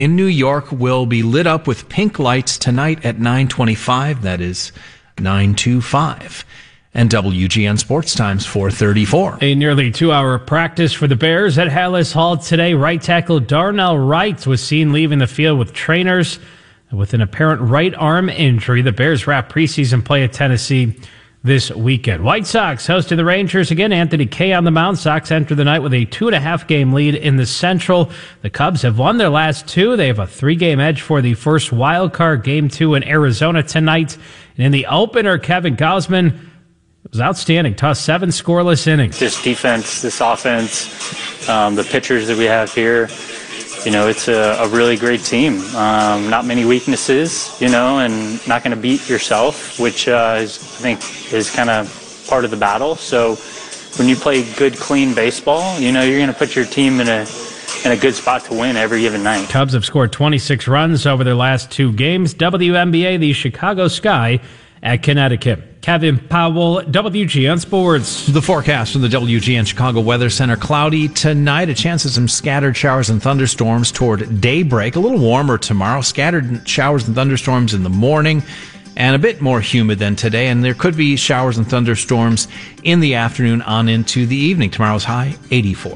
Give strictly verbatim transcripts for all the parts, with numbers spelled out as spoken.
in New York will be lit up with pink lights tonight at nine twenty-five. That is nine twenty-five. And W G N Sports Times four thirty-four. A nearly two-hour practice for the Bears at Halas Hall today. Right tackle Darnell Wright was seen leaving the field with trainers with an apparent right arm injury. The Bears wrap preseason play at Tennessee this weekend. White Sox hosted the Rangers again. Anthony Kay on the mound. Sox enter the night with a two and a half game lead in the Central. The Cubs have won their last two. They have a three game edge for the first wild card. Game two in Arizona tonight. And in the opener, Kevin Gausman was outstanding. Tossed seven scoreless innings. This defense, this offense, um, the pitchers that we have here, you know, it's a, a really great team. Um, not many weaknesses, you know, and not going to beat yourself, which uh, is, I think is kind of part of the battle. So when you play good, clean baseball, you know, you're going to put your team in a in a good spot to win every given night. Cubs have scored twenty-six runs over their last two games. W N B A, the Chicago Sky at Connecticut. Kevin Powell, W G N Sports. The forecast from the W G N Chicago Weather Center. Cloudy tonight, a chance of some scattered showers and thunderstorms toward daybreak. A little warmer tomorrow. Scattered showers and thunderstorms in the morning, and a bit more humid than today. And there could be showers and thunderstorms in the afternoon on into the evening. Tomorrow's high, eighty-four.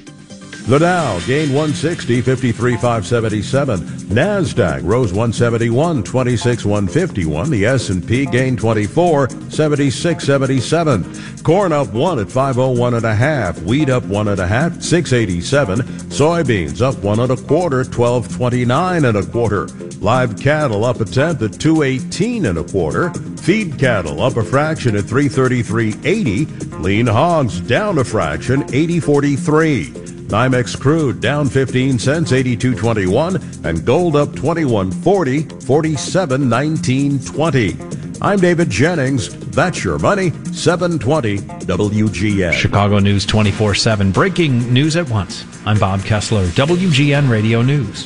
The Dow gained one sixty, fifty-three five seventy-seven. NASDAQ rose one seventy-one, twenty-six one fifty-one. The S and P gained twenty-four, seventy-six seventy-seven. Corn up one at five oh one and a half. Wheat up one and a half, six eighty-seven. Soybeans up one and a quarter, twelve twenty-nine and a quarter. Live cattle up a tenth at two eighteen and a quarter. Feed cattle up a fraction at three thirty-three eighty. Lean hogs down a fraction, eighty forty-three. NYMEX crude down fifteen cents, eighty-two twenty-one, and gold up twenty-one forty, forty-seven nineteen twenty. I'm David Jennings. That's your money. seven twenty W G N. Chicago News twenty-four seven. Breaking news at once. I'm Bob Kessler, W G N Radio News.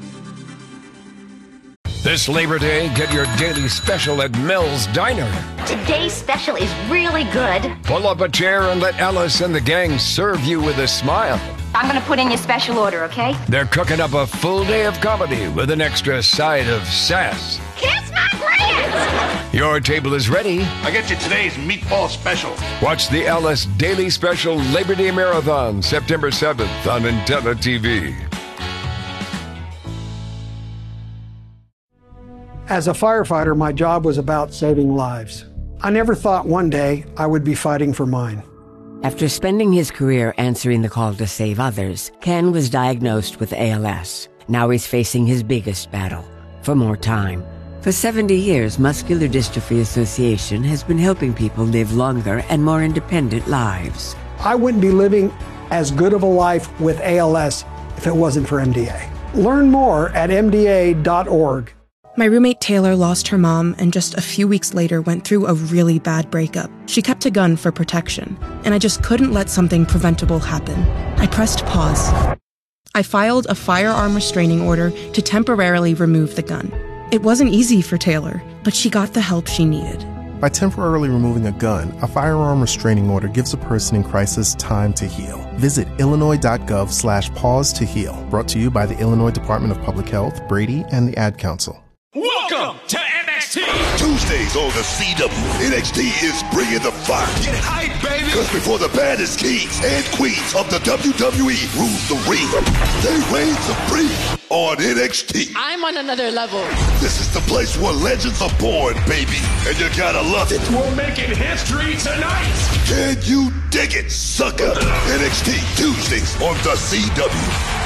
This Labor Day, get your daily special at Mel's Diner. Today's special is really good. Pull up a chair and let Alice and the gang serve you with a smile. I'm going to put in your special order, okay? They're cooking up a full day of comedy with an extra side of sass. Kiss my grits! Your table is ready. I get you today's meatball special. Watch the Alice Daily Special Labor Day Marathon, September seventh on Antenna T V. As a firefighter, my job was about saving lives. I never thought one day I would be fighting for mine. After spending his career answering the call to save others, Ken was diagnosed with A L S. Now he's facing his biggest battle, for more time. For seventy years, Muscular Dystrophy Association has been helping people live longer and more independent lives. I wouldn't be living as good of a life with A L S if it wasn't for M D A. Learn more at M D A dot org. My roommate Taylor lost her mom and just a few weeks later went through a really bad breakup. She kept a gun for protection, and I just couldn't let something preventable happen. I pressed pause. I filed a firearm restraining order to temporarily remove the gun. It wasn't easy for Taylor, but she got the help she needed. By temporarily removing a gun, a firearm restraining order gives a person in crisis time to heal. Visit illinois.gov slash pause to heal. Brought to you by the Illinois Department of Public Health, Brady, and the Ad Council. Welcome to N X T! Tuesdays on the C W, N X T is bringing the fire. Get hype, baby! Because before the baddest kings and queens of the W W E rule the ring, they reign supreme on N X T. I'm on another level. This is the place where legends are born, baby, and you gotta love it. We're making history tonight! Can you dig it, sucker? N X T Tuesdays on the C W.